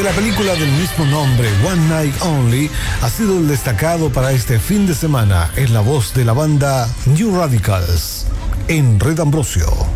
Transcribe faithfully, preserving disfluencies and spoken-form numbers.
de la película del mismo nombre, One Night Only, ha sido el destacado para este fin de semana en la voz de la banda New Radicals, en Red Ambrosio.